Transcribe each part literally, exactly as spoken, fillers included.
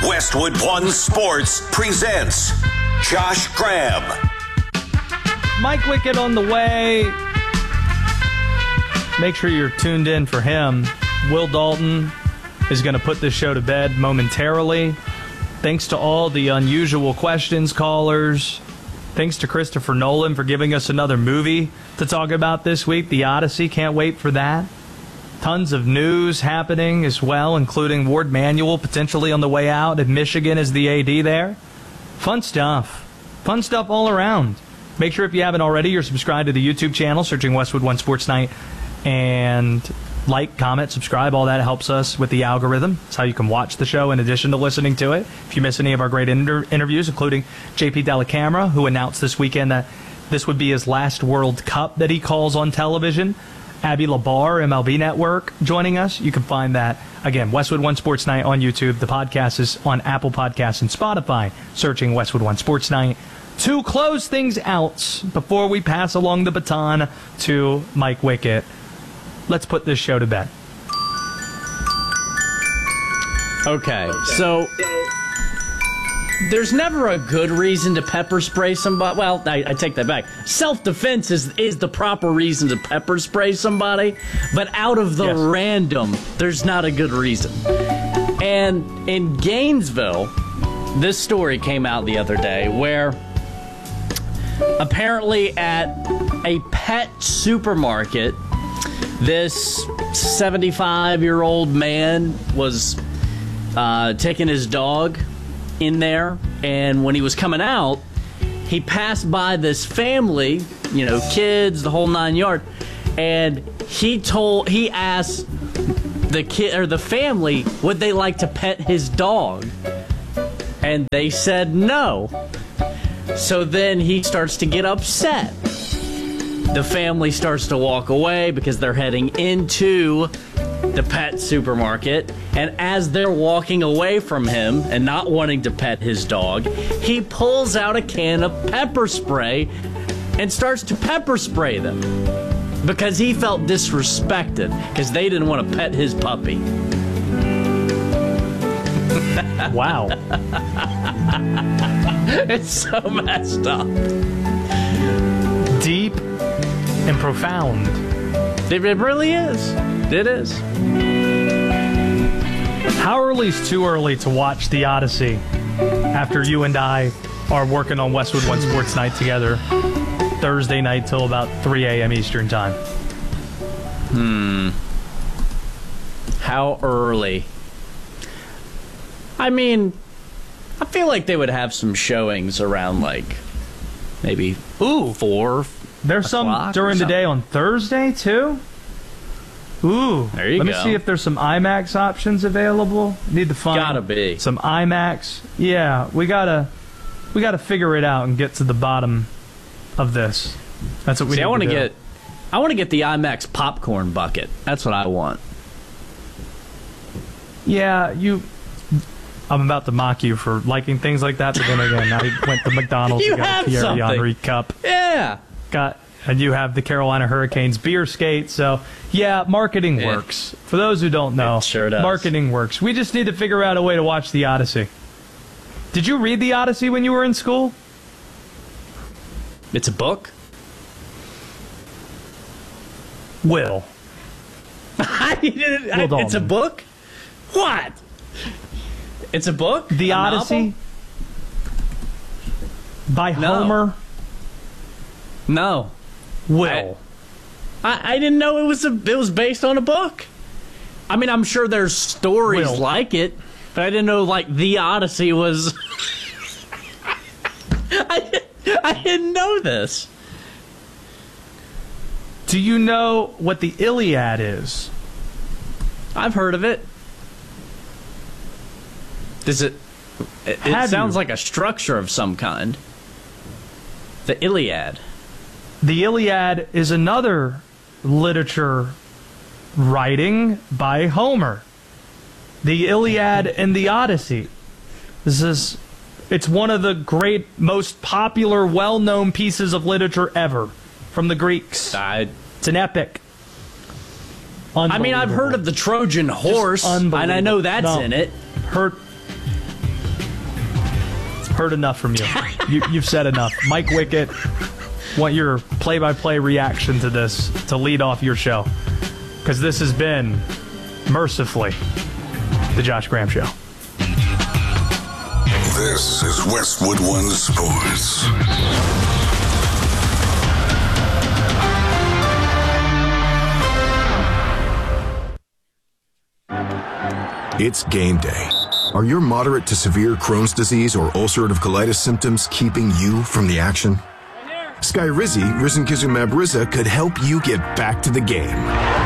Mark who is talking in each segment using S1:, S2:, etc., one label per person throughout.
S1: Westwood One Sports presents Josh Graham.
S2: Mike Wickett on the way. Make sure you're tuned in for him. Will Dalton is going to put this show to bed momentarily. Thanks to all the unusual questions callers. Thanks to Christopher Nolan for giving us another movie to talk about this week, The Odyssey. Can't wait for that. Tons of news happening as well, including Ward Manuel potentially on the way out at Michigan as the A D there. Fun stuff. Fun stuff all around. Make sure if you haven't already, you're subscribed to the YouTube channel, searching Westwood One Sports Night, and like, comment, subscribe. All that helps us with the algorithm. It's how you can watch the show in addition to listening to it. If you miss any of our great inter- interviews, including J P Dellacamera, who announced this weekend that this would be his last World Cup that he calls on television. Abby Labar, M L B Network, joining us. You can find that, again, Westwood One Sports Night on YouTube. The podcast is on Apple Podcasts and Spotify, searching Westwood One Sports Night. To close things out, before we pass along the baton to Mike Wickett, let's put this show to bed.
S3: Okay, so there's never a good reason to pepper spray somebody. Well, I, I take that back. Self-defense is is the proper reason to pepper spray somebody, but out of the
S2: Yes.
S3: random, there's not a good reason. And in Gainesville, this story came out the other day where apparently at a pet supermarket, this seventy-five-year-old man was uh, taking his dog in there, and when he was coming out, he passed by this family, you know, kids, the whole nine yard, and he told, he asked the kid or the family, would they like to pet his dog? And they said no. So then he starts to get upset. The family starts to walk away because they're heading into the pet supermarket. And as they're walking away from him and not wanting to pet his dog, he pulls out a can of pepper spray and starts to pepper spray them because he felt disrespected because they didn't want to pet his puppy.
S2: Wow.
S3: It's so messed up.
S2: Deep and profound.
S3: It, it really is. It is.
S2: How early is too early to watch The Odyssey after you and I are working on Westwood One Sports Night together Thursday night till about three a.m. Eastern Time?
S3: Hmm. How early? I mean, I feel like they would have some showings around like maybe
S2: Ooh,
S3: four.
S2: there's some during the day on Thursday too. Ooh,
S3: there you
S2: let
S3: go.
S2: me see if there's some IMAX options available. Need to find
S3: Gotta be
S2: some IMAX. Yeah, we gotta we gotta figure it out and get to the bottom of this. That's what we.
S3: See,
S2: need
S3: I want
S2: to
S3: to
S2: do.
S3: get, I want to get the IMAX popcorn bucket. That's what I want.
S2: Yeah, you. I'm about to mock you for liking things like that, but then again, now you went to McDonald's
S3: You
S2: and got
S3: have
S2: a Thierry
S3: something.
S2: Henry cup.
S3: Yeah.
S2: Got, and you have the Carolina Hurricanes beer skate. So, yeah, marketing
S3: Yeah.
S2: works. For those who don't know,
S3: It sure does.
S2: marketing works. We just need to figure out a way to watch The Odyssey. Did you read The Odyssey when you were in school?
S3: It's a book?
S2: Will.
S3: I, I,
S2: Will
S3: it's a
S2: Dalton.
S3: book? What? It's a book?
S2: The
S3: A
S2: Odyssey
S3: novel?
S2: by
S3: No.
S2: Homer
S3: No.
S2: Will.
S3: I, I didn't know it was a, it was based on a book. I mean, I'm sure there's stories
S2: Will.
S3: like it, but I didn't know like The Odyssey was. I didn't, I didn't know this.
S2: Do you know what the Iliad is?
S3: I've heard of it. Does it? It, it
S2: Have
S3: sounds
S2: you?
S3: like a structure of some kind. The Iliad.
S2: The Iliad is another literature writing by Homer. The Iliad and the Odyssey. This is, it's one of the great, most popular, well-known pieces of literature ever from the Greeks.
S3: I,
S2: It's an epic.
S3: I mean, I've heard of the Trojan horse, and I know that's
S2: No.
S3: in it.
S2: Heard, Heard enough from you. you you've said enough. Mike Wickett, want your play-by-play reaction to this to lead off your show. Because this has been, mercifully, the Josh Graham Show.
S1: This is Westwood One Sports.
S4: It's game day. Are your moderate to severe Crohn's disease or ulcerative colitis symptoms keeping you from the action? Skyrizi, risankizumab Riza, could help you get back to the game.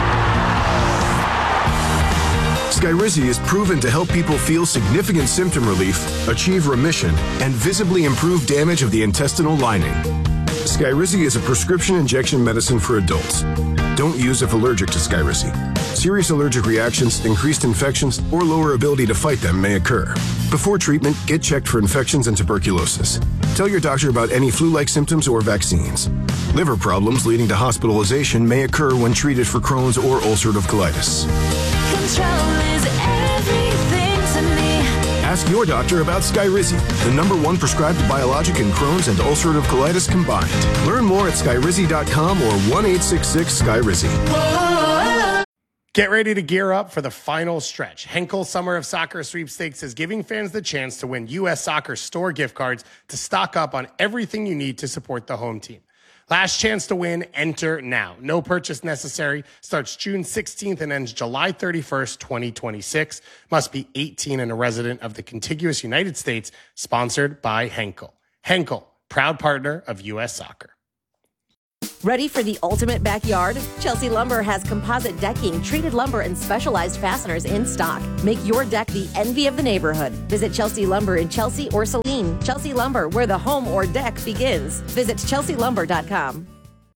S4: Skyrizi is proven to help people feel significant symptom relief, achieve remission, and visibly improve damage of the intestinal lining. Skyrizi is a prescription injection medicine for adults. Don't use if allergic to Skyrizi. Serious allergic reactions, increased infections, or lower ability to fight them may occur. Before treatment, get checked for infections and tuberculosis. Tell your doctor about any flu-like symptoms or vaccines. Liver problems leading to hospitalization may occur when treated for Crohn's or ulcerative colitis.
S5: Control is everything to me.
S4: Ask your doctor about Skyrizi, the number one prescribed biologic in Crohn's and ulcerative colitis combined. Learn more at skyrizi dot com or one eight six six Skyrizi.
S6: Get ready to gear up for the final stretch. Henkel Summer of Soccer Sweepstakes is giving fans the chance to win U S Soccer store gift cards to stock up on everything you need to support the home team. Last chance to win, enter now. No purchase necessary. Starts June sixteenth and ends July thirty-first, twenty twenty-six. Must be eighteen and a resident of the contiguous United States. Sponsored by Henkel. Henkel, proud partner of U S Soccer.
S7: Ready for the ultimate backyard? Chelsea Lumber has composite decking, treated lumber, and specialized fasteners in stock. Make your deck the envy of the neighborhood. Visit Chelsea Lumber in Chelsea or Saline. Chelsea Lumber, where the home or deck begins. Visit chelsea lumber dot com.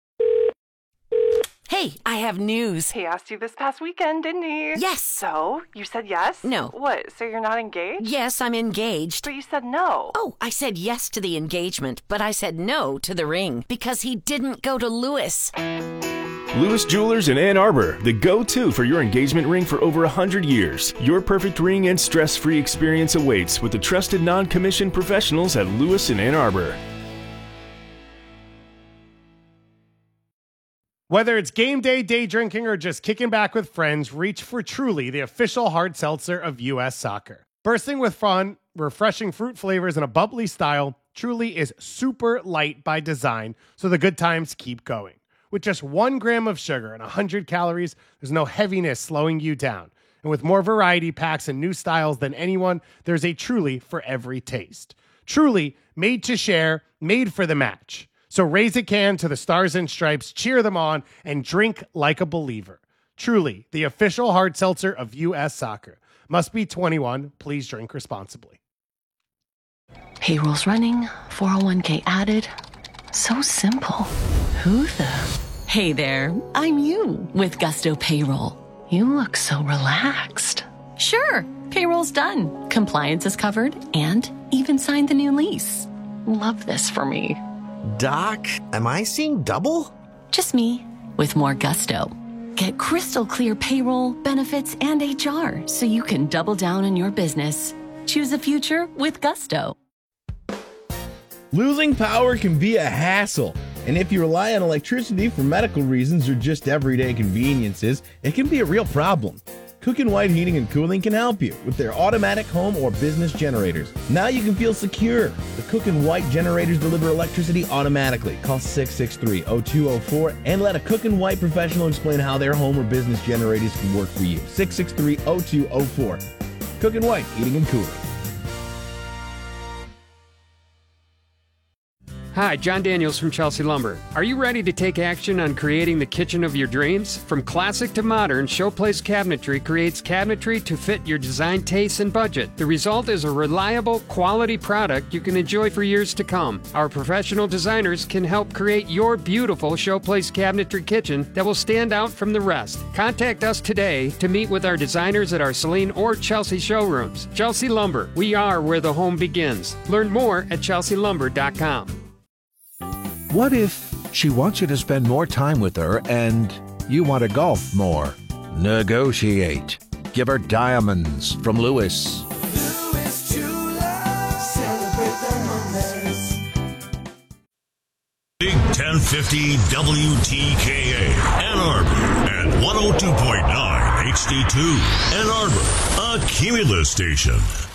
S7: Hey, I have news.
S8: He asked you this past weekend, didn't he?
S7: Yes.
S8: So, you said yes?
S7: No.
S8: What, so you're not engaged?
S7: Yes, I'm engaged.
S8: But you said no.
S7: Oh, I said yes to the engagement, but I said no to the ring because he didn't go to Lewis.
S9: Lewis Jewelers in Ann Arbor, the go-to for your engagement ring for over one hundred years. Your perfect ring and stress-free experience awaits with the trusted non-commissioned professionals at Lewis in Ann Arbor.
S6: Whether it's game day, day drinking, or just kicking back with friends, reach for Truly, the official hard seltzer of U S Soccer. Bursting with fun, refreshing fruit flavors, and a bubbly style, Truly is super light by design, so the good times keep going. With just one gram of sugar and one hundred calories, there's no heaviness slowing you down. And with more variety packs and new styles than anyone, there's a Truly for every taste. Truly, made to share, made for the match. So raise a can to the Stars and Stripes, cheer them on, and drink like a believer. Truly, the official hard seltzer of U S Soccer. Must be twenty-one. Please drink responsibly.
S10: Payroll's running, four oh one k added. So simple. Who the? Hey there, I'm you with Gusto Payroll. You look so relaxed. Sure, payroll's done. Compliance is covered and even signed the new lease. Love this for me.
S11: Doc, am I seeing double?
S10: Just me, with more gusto. Get crystal clear payroll, benefits, and H R so you can double down on your business. Choose a future with Gusto.
S12: Losing power can be a hassle, and if you rely on electricity for medical reasons or just everyday conveniences, it can be a real problem. Cookin' White Heating and Cooling can help you with their automatic home or business generators. Now you can feel secure. The Cookin' White generators deliver electricity automatically. Call six six three, oh two oh four and let a Cookin' White professional explain how their home or business generators can work for you. six six three, oh two oh four. Cookin' White Heating and Cooling.
S13: Hi, John Daniels from Chelsea Lumber. Are you ready to take action on creating the kitchen of your dreams? From classic to modern, Showplace Cabinetry creates cabinetry to fit your design tastes and budget. The result is a reliable, quality product you can enjoy for years to come. Our professional designers can help create your beautiful Showplace Cabinetry kitchen that will stand out from the rest. Contact us today to meet with our designers at our Saline or Chelsea showrooms. Chelsea Lumber, we are where the home begins. Learn more at chelsea lumber dot com.
S14: What if she wants you to spend more time with her and you want to golf more? Negotiate. Give her diamonds from Lewis.
S5: Lewis Jeweler, celebrate the
S15: Big ten fifty W T K A, Ann Arbor, at one oh two point nine H D two, Ann Arbor, a Cumulus station.